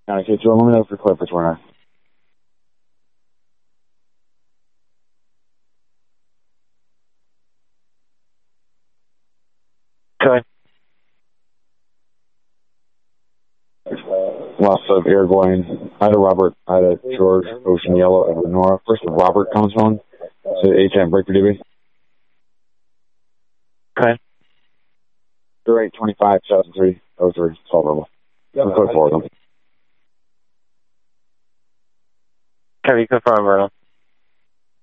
Okay, Joe, let me know if you're clear for 29. Okay. Lots of Airgoing, Ida Robert, Ida George, Ocean Yellow, and Nora. First, Robert comes on. So A10, break for DB. Okay. 3825, 2003, 03, Salt River. Let's go forward them. Can you confirm, Vernon?